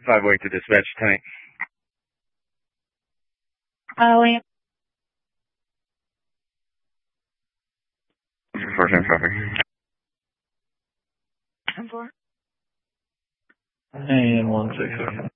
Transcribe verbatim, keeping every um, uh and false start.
five oh eight to dispatch tonight. Uh, William. First name traffic. ten four. And one six.